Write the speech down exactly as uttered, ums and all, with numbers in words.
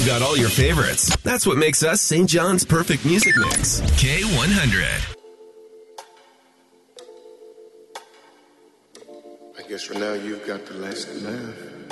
we've got all your favorites. That's what makes us Saint John's Perfect Music Mix. K one hundred. I guess for now you've got the last laugh.